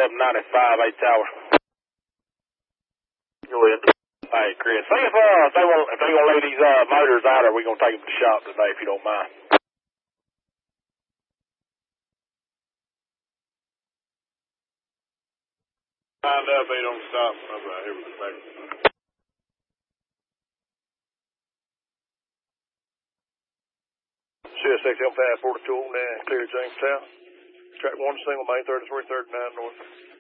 95, 8 Tower. Go ahead. Hey, Chris, see if they gonna lay these motors out, or we gonna take them to the shop today, if you don't mind. Find out if they don't stop. I'm right here with the paper. 67542 on clear Jamestown. Track 1 single main 3339 north.